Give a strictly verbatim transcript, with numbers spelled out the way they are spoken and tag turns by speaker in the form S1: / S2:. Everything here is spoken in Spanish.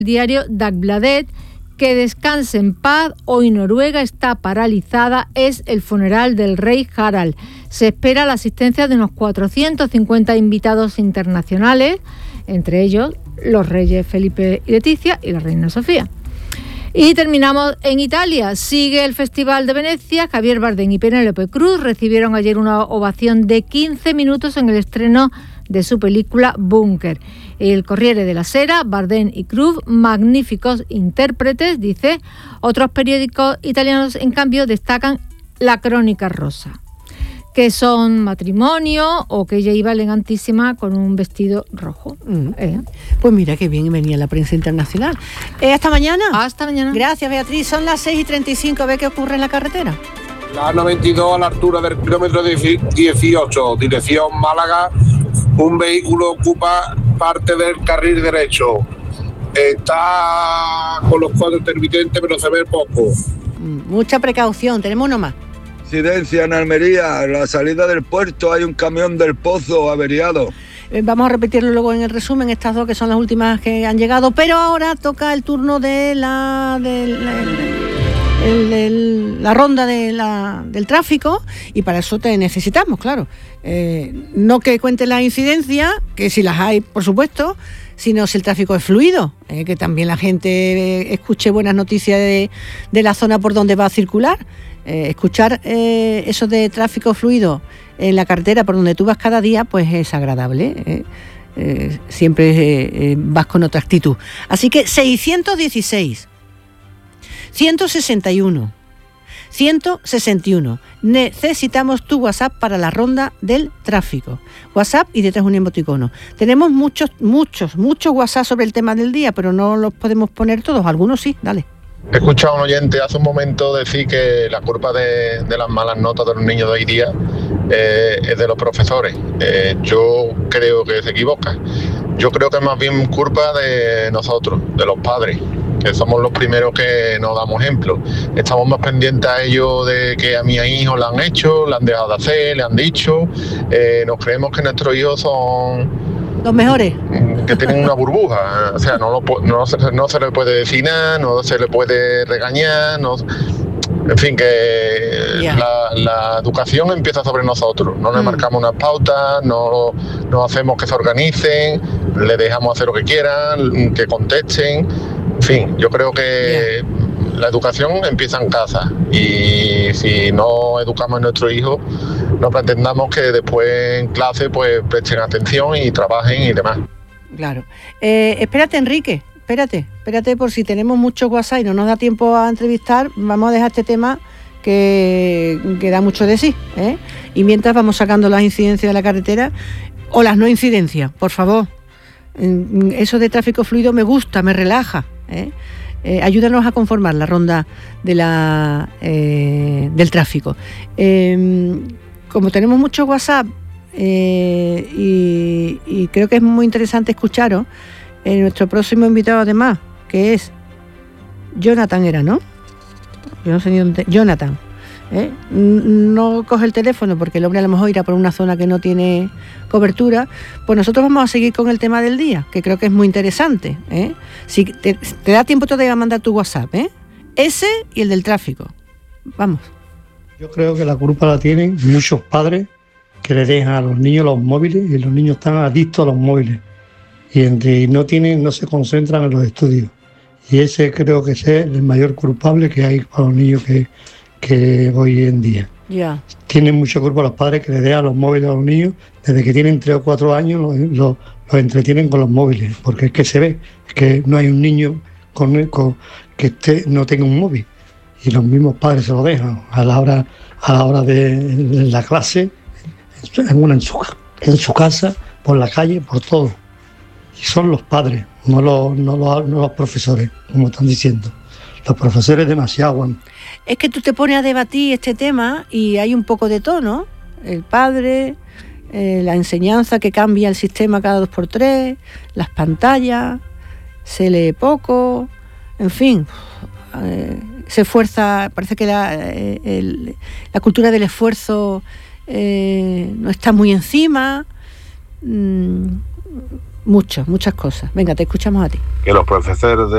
S1: Diario Dagbladet, que descanse en paz, hoy Noruega está paralizada, es el funeral del rey Harald. Se espera la asistencia de unos cuatrocientos cincuenta invitados internacionales, entre ellos los reyes Felipe y Leticia y la reina Sofía. Y terminamos en Italia. Sigue el Festival de Venecia. Javier Bardem y Penélope Cruz recibieron ayer una ovación de quince minutos en el estreno de su película Bunker. El Corriere della Sera, Bardem y Cruz, magníficos intérpretes, dice. Otros periódicos italianos, en cambio, destacan La Crónica Rosa, que son matrimonio o que ella iba elegantísima con un vestido rojo.
S2: Mm. Eh. Pues mira qué bien venía la prensa internacional. Eh, hasta mañana.
S1: Hasta mañana.
S2: Gracias, Beatriz. Son las seis y treinta y cinco. ¿Ve qué ocurre en la carretera?
S3: La noventa y dos a la altura del kilómetro dieciocho, dirección Málaga. Un vehículo ocupa parte del carril derecho. Está con los cuadros intermitentes, pero se ve poco.
S2: Mm, mucha precaución. Tenemos uno más.
S4: Incidencia en Almería, la salida del puerto, hay un camión del Pozo averiado.
S2: Eh, vamos a repetirlo luego en el resumen, estas dos que son las últimas que han llegado, pero ahora toca el turno de la de la, el, el, la ronda de la, del tráfico, y para eso te necesitamos, claro. Eh, no que cuentes la incidencia, que si las hay, por supuesto, sino si el tráfico es fluido, eh, que también la gente eh, escuche buenas noticias de, de la zona por donde va a circular. Eh, escuchar eh, eso de tráfico fluido en la carretera por donde tú vas cada día, pues es agradable, eh, eh, siempre eh, eh, vas con otra actitud. Así que seiscientos dieciséis, ciento sesenta y uno, ciento sesenta y uno, necesitamos tu WhatsApp para la ronda del tráfico. WhatsApp y detrás un emoticono. Tenemos muchos, muchos, muchos WhatsApp sobre el tema del día, pero no los podemos poner todos, algunos sí, dale.
S3: He escuchado a un oyente hace un momento decir que la culpa de, de las malas notas de los niños de hoy día eh, es de los profesores. Eh, yo creo que se equivoca. Yo creo que es más bien culpa de nosotros, de los padres, que somos los primeros que nos damos ejemplo. Estamos más pendientes a ellos de que a mi hijo lo han hecho, lo han dejado de hacer, le han dicho. Eh, nos creemos que nuestros hijos son
S2: los mejores,
S3: que tienen una burbuja, o sea, no, lo, no, se, no se le puede decir nada, no se le puede regañar, no, en fin, que yeah. la, la educación empieza sobre nosotros, no le mm. marcamos unas pautas, no, no hacemos que se organicen, le dejamos hacer lo que quieran, que contesten, en fin, yo creo que yeah. la educación empieza en casa, y si no educamos a nuestros hijos, no pretendamos que después en clase pues presten atención y trabajen y demás.
S2: Claro. Eh, espérate, Enrique, espérate, espérate por si tenemos mucho WhatsApp y no nos da tiempo a entrevistar, vamos a dejar este tema que, que da mucho de sí, ¿eh? Y mientras vamos sacando las incidencias de la carretera o las no incidencias, por favor. Eso de tráfico fluido me gusta, me relaja, ¿eh? Eh, ayúdanos a conformar la ronda de la, eh, del tráfico. Eh, como tenemos mucho WhatsApp eh, y, y creo que es muy interesante escucharos, eh, nuestro próximo invitado además, que es Jonathan, era, ¿no? Yo no sé ni dónde. Jonathan. ¿eh? No coge el teléfono porque el hombre a lo mejor irá por una zona que no tiene cobertura. Pues nosotros vamos a seguir con el tema del día, que creo que es muy interesante, ¿eh? Si te, te da tiempo todavía a mandar tu WhatsApp, ¿eh? Ese y el del tráfico. Vamos.
S5: Yo creo que la culpa la tienen muchos padres que le dejan a los niños los móviles y los niños están adictos a los móviles y entre no tienen, no se concentran en los estudios. Y ese creo que es el mayor culpable que hay para los niños que, que hoy en día.
S2: Yeah.
S5: Tienen mucha culpa los padres que le dejan los móviles a los niños desde que tienen tres o cuatro años, los, los, los entretienen con los móviles, porque es que se ve, es que no hay un niño con, con, que esté, no tenga un móvil. Y los mismos padres se lo dejan a la hora, a la hora de, de la clase, en, una, en, su, en su casa, por la calle, por todo. Y son los padres, no los, no los, no los profesores, como están diciendo. Los profesores demasiado aguantan.
S2: Es que tú te pones a debatir este tema y hay un poco de todo, el padre, eh, la enseñanza que cambia el sistema cada dos por tres, las pantallas, se lee poco, en fin, eh, se esfuerza, parece que la, eh, el, la cultura del esfuerzo eh, no está muy encima, mm, mucho, muchas cosas. Venga, te escuchamos a ti.
S3: Que los profesores de